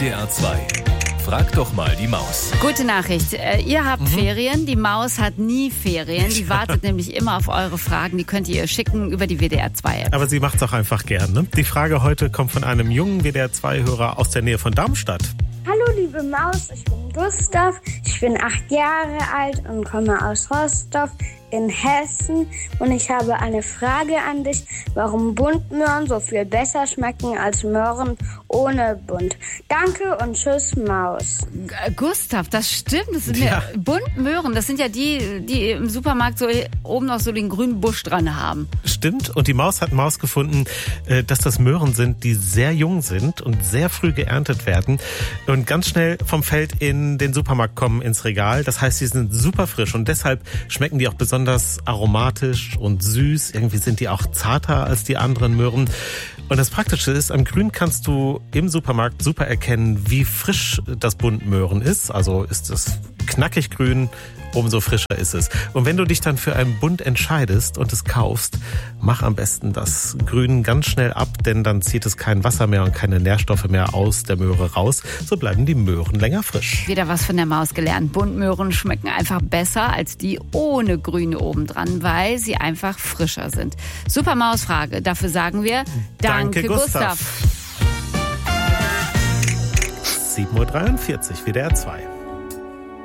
WDR 2. Frag doch mal die Maus. Gute Nachricht. Ihr habt Ferien, die Maus hat nie Ferien. Die wartet nämlich immer auf eure Fragen. Die könnt ihr schicken über die WDR 2 App. Aber sie macht's auch einfach gern, ne? Die Frage heute kommt von einem jungen WDR 2-Hörer aus der Nähe von Darmstadt. Hallo liebe Maus, ich bin Gustav, ich bin 8 Jahre alt und komme aus Rostock in Hessen und ich habe eine Frage an dich, warum Buntmöhren so viel besser schmecken als Möhren ohne Bunt. Danke und tschüss Maus. Gustav, das stimmt. Das sind ja Buntmöhren. Das sind ja die im Supermarkt so oben noch so den grünen Busch dran haben. Stimmt. Und die Maus hat herausgefunden, dass das Möhren sind, die sehr jung sind und sehr früh geerntet werden und ganz schnell vom Feld in den Supermarkt kommen, ins Regal. Das heißt, sie sind super frisch und deshalb schmecken die auch besonders aromatisch und süß. Irgendwie sind die auch zarter als die anderen Möhren. Und das Praktische ist, am Grün kannst du im Supermarkt super erkennen, wie frisch das Buntmöhren ist. Also ist es knackig grün, umso frischer ist es. Und wenn du dich dann für einen Bunt entscheidest und es kaufst, mach am besten das Grün ganz schnell ab, denn dann zieht es kein Wasser mehr und keine Nährstoffe mehr aus der Möhre raus. So bleiben die Möhren länger frisch. Wieder was von der Maus gelernt. Buntmöhren schmecken einfach besser als die ohne Grün obendran, weil sie einfach frischer sind. Super Mausfrage. Dafür sagen wir Danke Gustav. 7:43 Uhr, WDR 2.